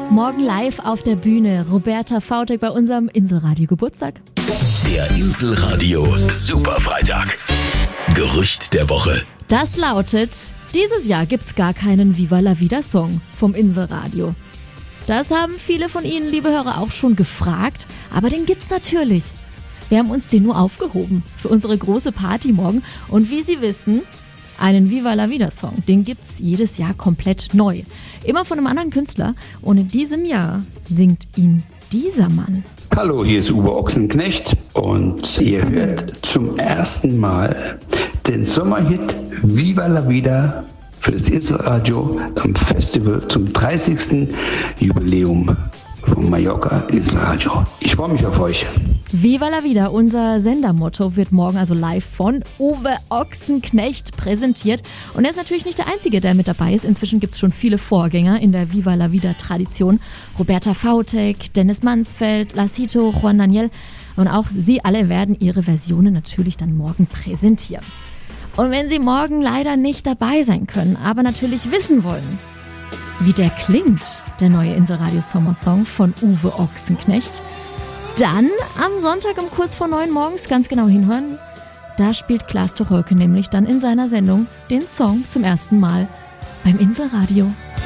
Morgen live auf der Bühne Roberta Fautek bei unserem Inselradio Geburtstag. Der Inselradio Superfreitag. Gerücht der Woche. Das lautet, dieses Jahr gibt's gar keinen Viva la Vida Song vom Inselradio. Das haben viele von Ihnen, liebe Hörer, auch schon gefragt, aber den gibt's natürlich. Wir haben uns den nur aufgehoben für unsere große Party morgen und wie Sie wissen, einen Viva la Vida Song, den gibt's jedes Jahr komplett neu. Immer von einem anderen Künstler und in diesem Jahr singt ihn dieser Mann. Hallo, hier ist Uwe Ochsenknecht und ihr hört zum ersten Mal den Sommerhit Viva la Vida für das Inselradio am Festival zum 30. Jubiläum vom Mallorca Inselradio. Ich freue mich auf euch. Viva la Vida, unser Sendermotto, wird morgen also live von Uwe Ochsenknecht präsentiert. Und er ist natürlich nicht der Einzige, der mit dabei ist. Inzwischen gibt es schon viele Vorgänger in der Viva la Vida-Tradition. Roberta Fautek, Dennis Mansfeld, Lassito, Juan Daniel. Und auch sie alle werden ihre Versionen natürlich dann morgen präsentieren. Und wenn Sie morgen leider nicht dabei sein können, aber natürlich wissen wollen, wie der klingt, der neue Inselradio Sommersong von Uwe Ochsenknecht, dann am Sonntag um kurz vor 9 morgens ganz genau hinhören. Da spielt Klaas Tucholke nämlich dann in seiner Sendung den Song zum ersten Mal beim Inselradio.